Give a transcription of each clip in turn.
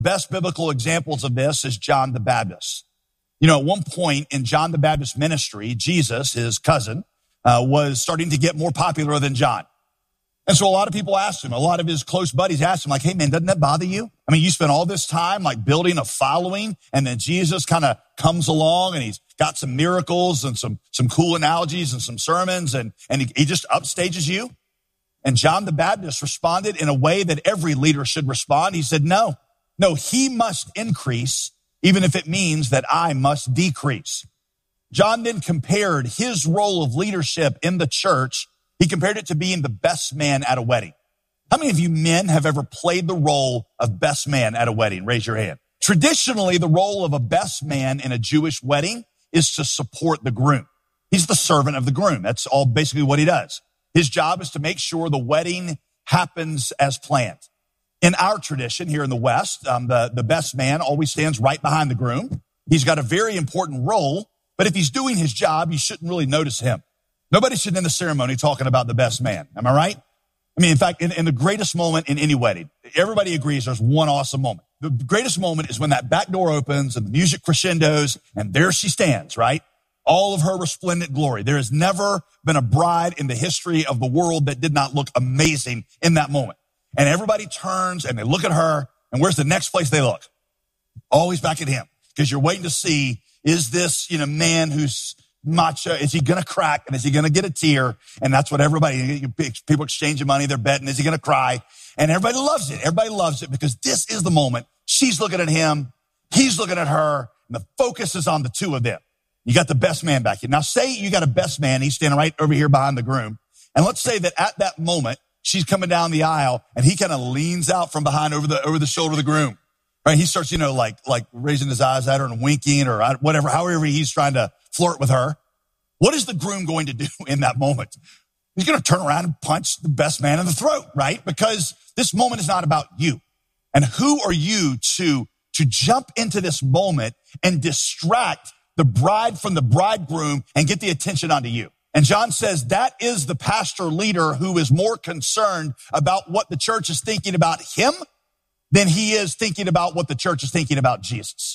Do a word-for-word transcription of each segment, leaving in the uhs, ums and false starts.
Best biblical examples of this is John the Baptist. You know, at one point in John the Baptist's ministry, Jesus, his cousin, uh, was starting to get more popular than John. And so a lot of people asked him, a lot of his close buddies asked him, like, hey, man, doesn't that bother you? I mean, you spent all this time, like, building a following, and then Jesus kind of comes along, and he's got some miracles and some some cool analogies and some sermons, and, and he, he just upstages you. And John the Baptist responded in a way that every leader should respond. He said, no, no, he must increase, even if it means that I must decrease. John then compared his role of leadership in the church. He compared it to being the best man at a wedding. How many of you men have ever played the role of best man at a wedding? Raise your hand. Traditionally, the role of a best man in a Jewish wedding is to support the groom. He's the servant of the groom. That's all basically what he does. His job is to make sure the wedding happens as planned. In our tradition here in the West, um, the, the best man always stands right behind the groom. He's got a very important role, but if he's doing his job, you shouldn't really notice him. Nobody should end the ceremony talking about the best man. Am I right? I mean, in fact, in, in the greatest moment in any wedding, everybody agrees there's one awesome moment. The greatest moment is when that back door opens and the music crescendos and there she stands, right? All of her resplendent glory. There has never been a bride in the history of the world that did not look amazing in that moment. And everybody turns and they look at her, and where's the next place they look? Always back at him, because you're waiting to see, is this, you know, man who's macho, is he going to crack, and is he going to get a tear? And that's what everybody, people exchanging money, they're betting, is he going to cry? And everybody loves it. Everybody loves it because this is the moment. She's looking at him, he's looking at her, and the focus is on the two of them. You got the best man back here. Now say you got a best man, he's standing right over here behind the groom. And let's say that at that moment, she's coming down the aisle and he kind of leans out from behind over the, over the shoulder of the groom. Right? He starts, you know, like, like raising his eyes at her and winking or whatever, however he's trying to flirt with her. What is the groom going to do in that moment? He's going to turn around and punch the best man in the throat, right? Because this moment is not about you. And who are you to, to jump into this moment and distract the bride from the bridegroom and get the attention onto you? And John says that is the pastor leader who is more concerned about what the church is thinking about him than he is thinking about what the church is thinking about Jesus.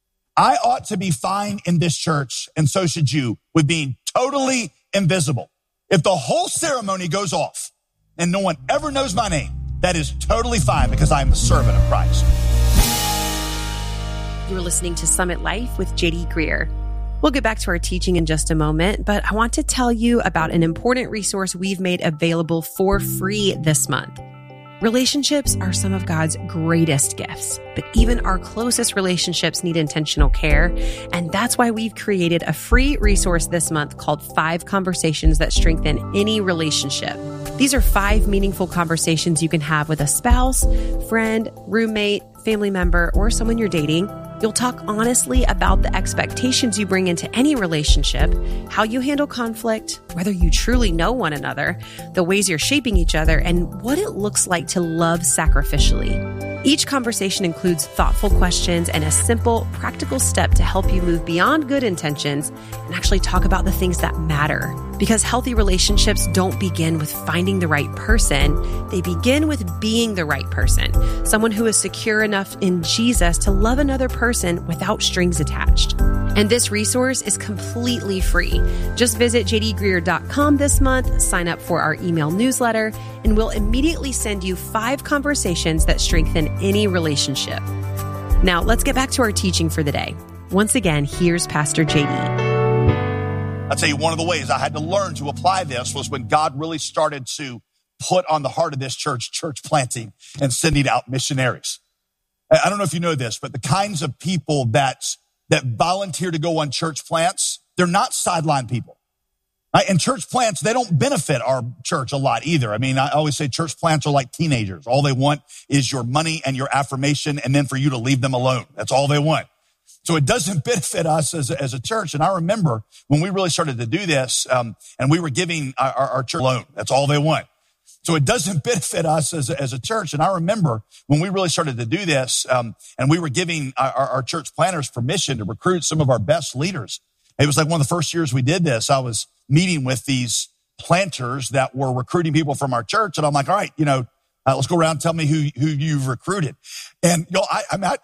I ought to be fine in this church, and so should you, with being totally invisible. If the whole ceremony goes off and no one ever knows my name, that is totally fine because I am the servant of Christ. You're listening to Summit Life with J D Greer. We'll get back to our teaching in just a moment, but I want to tell you about an important resource we've made available for free this month. Relationships are some of God's greatest gifts, but even our closest relationships need intentional care. And that's why we've created a free resource this month called Five Conversations That Strengthen Any Relationship. These are five meaningful conversations you can have with a spouse, friend, roommate, family member, or someone you're dating. You'll talk honestly about the expectations you bring into any relationship, how you handle conflict, whether you truly know one another, the ways you're shaping each other, and what it looks like to love sacrificially. Each conversation includes thoughtful questions and a simple, practical step to help you move beyond good intentions and actually talk about the things that matter. Because healthy relationships don't begin with finding the right person. They begin with being the right person. Someone who is secure enough in Jesus to love another person without strings attached. And this resource is completely free. Just visit j d greer dot com this month, sign up for our email newsletter, and we'll immediately send you five conversations that strengthen any relationship. Now, let's get back to our teaching for the day. Once again, here's Pastor J D. I'll tell you, one of the ways I had to learn to apply this was when God really started to put on the heart of this church, church planting and sending out missionaries. I don't know if you know this, but the kinds of people that, that volunteer to go on church plants, they're not sideline people. Right? And church plants, they don't benefit our church a lot either. I mean, I always say church plants are like teenagers. All they want is your money and your affirmation, and then for you to leave them alone. That's all they want. So it doesn't benefit us as a, as a church. And I remember when we really started to do this, um, and we were giving our, our, our church loan. That's all they want. So it doesn't benefit us as a, as a church. And I remember when we really started to do this, um, and we were giving our, our church planners permission to recruit some of our best leaders. It was like one of the first years we did this. I was meeting with these planters that were recruiting people from our church. And I'm like, all right, you know, Uh, let's go around and tell me who, who you've recruited. And, you know, I, I, mean, I,